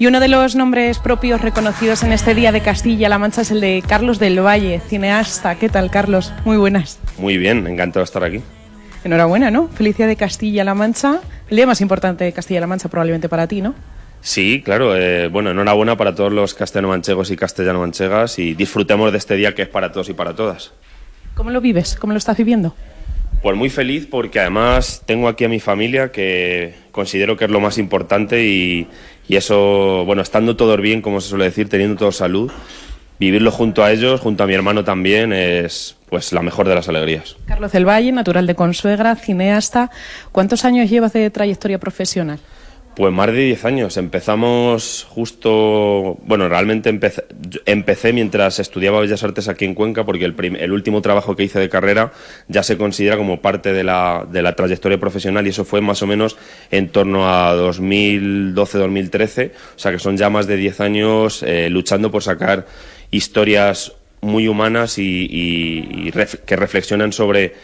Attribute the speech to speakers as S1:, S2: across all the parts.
S1: Y uno de los nombres propios reconocidos en este Día de Castilla-La Mancha es el de Carlos del Valle, cineasta. ¿Qué tal, Carlos? Muy buenas.
S2: Muy bien, encantado de estar aquí.
S1: Enhorabuena, ¿no? Feliz Día de Castilla-La Mancha. El día más importante de Castilla-La Mancha probablemente para ti, ¿no?
S2: Sí, claro. Bueno, enhorabuena para todos los castellano-manchegos y castellano-manchegas y disfrutemos de este día que es para todos y para todas.
S1: ¿Cómo lo vives? ¿Cómo lo estás viviendo?
S2: Pues muy feliz porque además tengo aquí a mi familia que considero que es lo más importante y eso, bueno, estando todos bien, como se suele decir, teniendo todos salud, vivirlo junto a ellos, junto a mi hermano también, es pues la mejor de las alegrías.
S1: Carlos del Valle, natural de Consuegra, cineasta. ¿Cuántos años llevas de trayectoria profesional?
S2: Pues más de 10 años. Empezamos justo... Bueno, realmente empecé mientras estudiaba Bellas Artes aquí en Cuenca porque el último trabajo que hice de carrera ya se considera como parte de la trayectoria profesional y eso fue más o menos en torno a 2012-2013. O sea que son ya más de 10 años luchando por sacar historias muy humanas y que reflexionan sobre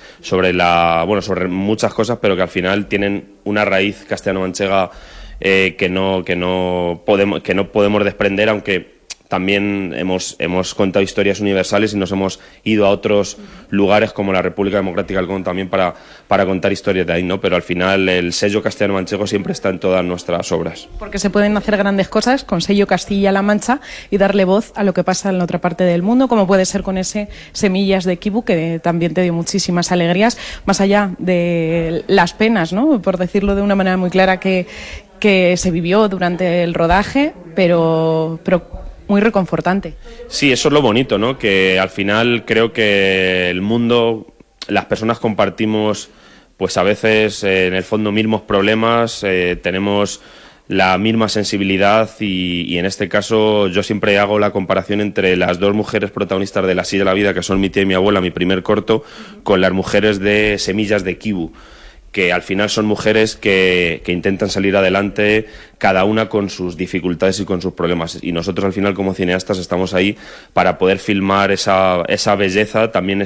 S2: muchas cosas, pero que al final tienen una raíz castellano-manchega que no podemos desprender, aunque también hemos contado historias universales y nos hemos ido a otros lugares como la República Democrática del Congo también para contar historias de ahí, ¿no? Pero al final el sello castellano-manchego siempre está en todas nuestras obras.
S1: Porque se pueden hacer grandes cosas con sello Castilla-La Mancha y darle voz a lo que pasa en la otra parte del mundo, como puede ser con ese Semillas de Kibu, que también te dio muchísimas alegrías, más allá de las penas, ¿no? Por decirlo de una manera muy clara, que se vivió durante el rodaje, pero muy reconfortante.
S2: Sí, eso es lo bonito, ¿no? Que al final creo que el mundo, las personas compartimos, pues a veces en el fondo mismos problemas, tenemos la misma sensibilidad y en este caso yo siempre hago la comparación entre las dos mujeres protagonistas de La Silla de la Vida, que son mi tía y mi abuela, mi primer corto, con las mujeres de Semillas de Kibu, que al final son mujeres que intentan salir adelante, cada una con sus dificultades y con sus problemas. Y nosotros al final como cineastas estamos ahí para poder filmar esa belleza, también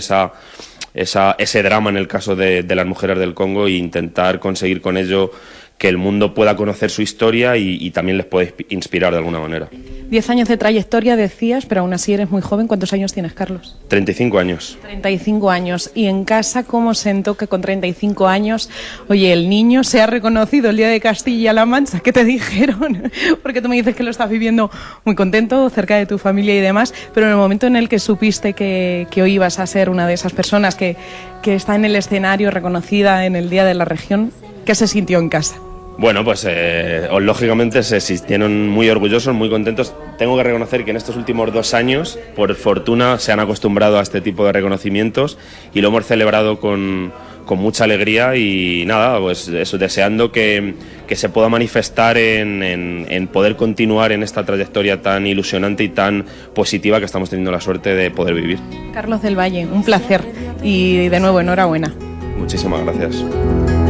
S2: ese drama en el caso de las mujeres del Congo e intentar conseguir con ello que el mundo pueda conocer su historia y también les puede inspirar de alguna manera.
S1: 10 años de trayectoria, decías, pero aún así eres muy joven. ¿Cuántos años tienes, Carlos?
S2: 35 años.
S1: 35 años. ¿Y en casa cómo sentó que con 35 años, oye, el niño se ha reconocido el Día de Castilla-La Mancha? ¿Qué te dijeron? Porque tú me dices que lo estás viviendo muy contento, cerca de tu familia y demás, pero en el momento en el que supiste que hoy ibas a ser una de esas personas que está en el escenario reconocida en el Día de la Región, ¿qué se sintió en casa?
S2: Bueno, pues lógicamente se sintieron muy orgullosos, muy contentos. Tengo que reconocer que en estos últimos 2 años, por fortuna, se han acostumbrado a este tipo de reconocimientos y lo hemos celebrado con mucha alegría y nada, pues eso, deseando que se pueda manifestar en poder continuar en esta trayectoria tan ilusionante y tan positiva que estamos teniendo la suerte de poder vivir.
S1: Carlos del Valle, un placer y de nuevo enhorabuena.
S2: Muchísimas gracias.